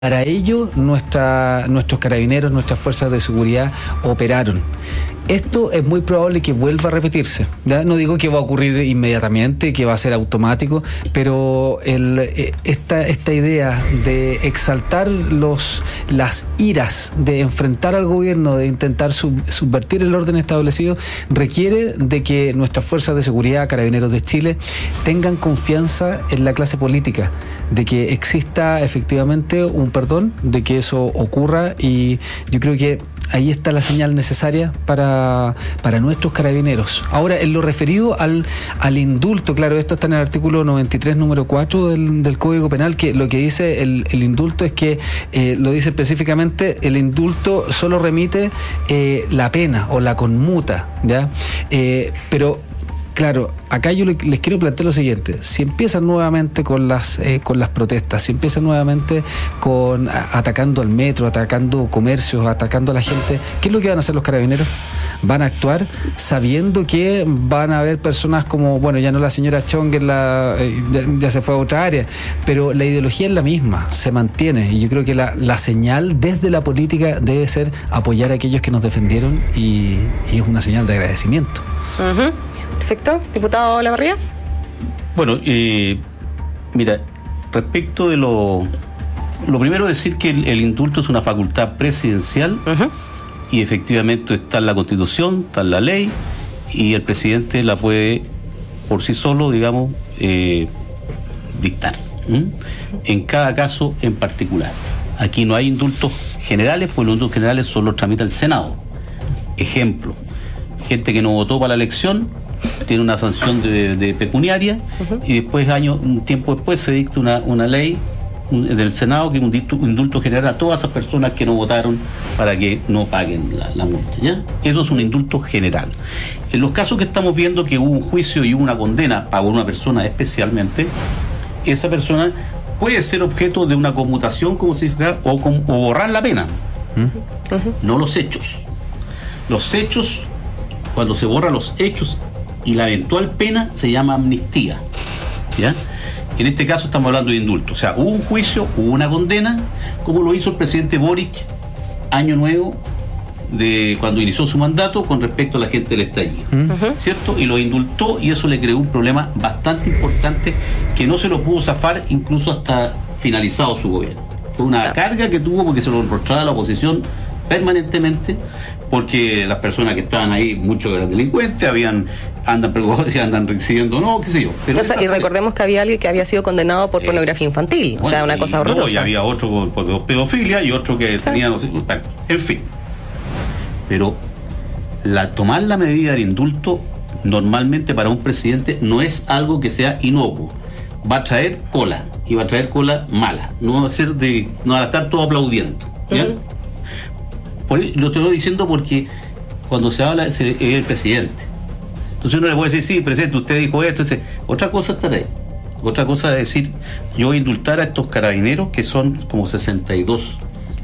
Para ello, nuestros carabineros, nuestras fuerzas de seguridad operaron. Esto es muy probable que vuelva a repetirse, ¿ya? No digo que va a ocurrir inmediatamente, que va a ser automático, pero esta idea de exaltar las iras, de enfrentar al gobierno, de intentar subvertir el orden establecido, requiere de que nuestras fuerzas de seguridad, Carabineros de Chile, tengan confianza en la clase política, de que exista efectivamente un perdón, de que eso ocurra, y yo creo que ahí está la señal necesaria para nuestros carabineros. Ahora, en lo referido al indulto, claro, esto está en el artículo 93, número 4 del Código Penal, que lo que dice el indulto es que, lo dice específicamente, el indulto solo remite la pena o la conmuta, ¿ya? Pero claro, acá yo les quiero plantear lo siguiente: si empiezan nuevamente con las protestas, si empiezan nuevamente atacando al metro, atacando comercios, atacando a la gente, ¿qué es lo que van a hacer los carabineros? Van a actuar sabiendo que van a haber personas como, bueno, ya no la señora Chong, ya se fue a otra área, pero la ideología es la misma, se mantiene, y yo creo que la señal desde la política debe ser apoyar a aquellos que nos defendieron, y es una señal de agradecimiento. Uh-huh. Perfecto. Diputado Olavarría. Bueno, mira, respecto de lo primero, decir que el indulto es una facultad presidencial. Uh-huh. Y efectivamente está en la Constitución, está en la ley, y el presidente la puede por sí solo, digamos, dictar, en cada caso en particular. Aquí no hay indultos generales, pues los indultos generales solo los tramita el Senado. Ejemplo, gente que no votó para la elección tiene una sanción de pecuniaria. Uh-huh. Y después, un tiempo después, se dicta una ley del Senado que es un indulto general a todas esas personas que no votaron para que no paguen la multa, ¿ya? Eso es un indulto general. En los casos que estamos viendo que hubo un juicio y hubo una condena para una persona especialmente, esa persona puede ser objeto de una conmutación, como se dice acá, o borrar la pena. Uh-huh. No los hechos. Los hechos, cuando se borran los hechos y la eventual pena, se llama amnistía, ¿ya? En este caso estamos hablando de indulto. O sea, hubo un juicio, hubo una condena, como lo hizo el presidente Boric año nuevo, de cuando inició su mandato, con respecto a la gente del estallido, uh-huh, ¿cierto? Y lo indultó, y eso le creó un problema bastante importante que no se lo pudo zafar incluso hasta finalizado su gobierno. Fue una carga que tuvo, porque se lo reprochaba a la oposición permanentemente, porque las personas que estaban ahí, muchos eran delincuentes, andan recibiendo, no, qué sé yo. Pero y recordemos que había alguien que había sido condenado por pornografía infantil, bueno, o sea, una cosa horrorosa. Y había otro por pedofilia y otro que tenía, no sé, bueno, en fin. Pero tomar la medida de indulto normalmente para un presidente no es algo que sea inocuo. Va a traer cola, y va a traer cola mala. No va a estar todo aplaudiendo, ¿ya? Uh-huh. Lo estoy diciendo porque cuando se habla es el presidente. Entonces uno le puede decir, sí, presidente, usted dijo esto. Otra cosa estar ahí. Otra cosa es decir, yo voy a indultar a estos carabineros, que son como 62,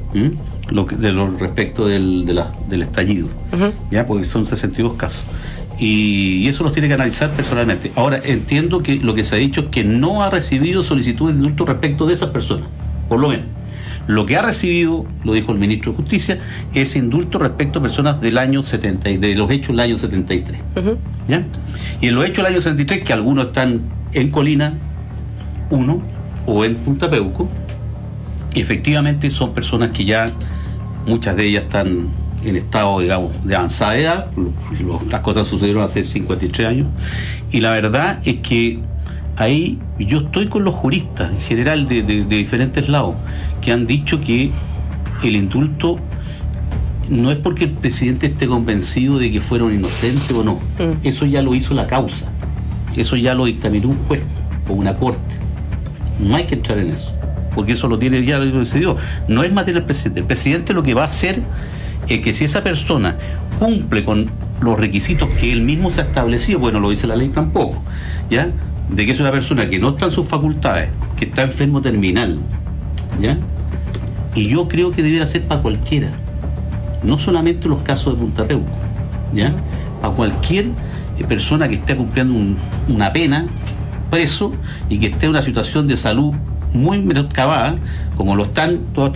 respecto del estallido. Uh-huh. Ya, porque son 62 casos. Y eso los tiene que analizar personalmente. Ahora, entiendo que lo que se ha dicho es que no ha recibido solicitud de indulto respecto de esas personas, por lo menos. Lo que ha recibido, lo dijo el ministro de Justicia, es indulto respecto a personas de los hechos del año 73. Uh-huh. ¿Ya? Y en los hechos del año 73, que algunos están en Colina 1 o en Punta Peuco, efectivamente son personas que ya, muchas de ellas están en estado, digamos, de avanzada edad. Las cosas sucedieron hace 53 años. Y la verdad es que ahí yo estoy con los juristas en general de diferentes lados, que han dicho que el indulto no es porque el presidente esté convencido de que fueron inocentes o no. Eso ya lo hizo la causa, eso ya lo dictaminó un juez o una corte. No hay que entrar en eso, porque eso ya lo decidió. No es materia del presidente. El presidente lo que va a hacer es que si esa persona cumple con los requisitos que él mismo se ha establecido, bueno, lo dice la ley tampoco, ¿ya?, de que es una persona que no está en sus facultades, que está enfermo terminal, ¿ya? Y yo creo que debiera ser para cualquiera, no solamente los casos de Punta Peuco, ¿ya? Para cualquier persona que esté cumpliendo una pena, preso, y que esté en una situación de salud muy menoscabada, como lo están todas